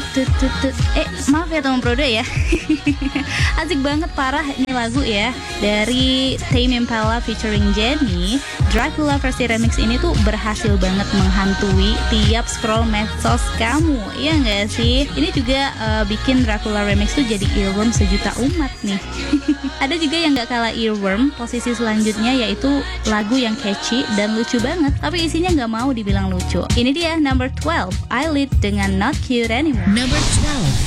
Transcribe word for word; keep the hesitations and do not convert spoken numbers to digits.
tut tut tut. Eh maaf ya teman Prodo ya. Asik banget parah ini lagu ya. Dari Tame Impala featuring Jennie. Dracula versi remix ini tuh berhasil banget menghantui tiap scroll medsos kamu. Iya gak sih? Ini juga uh, bikin Dracula remix tuh jadi earworm sejuta umat nih. Ada juga yang gak kalah earworm, posisi selanjutnya yaitu lagu yang catchy dan lucu banget, tapi isinya gak mau dibilang lucu. Ini dia number twelve, Eyelid dengan Not Cute Anymore. Number twelve.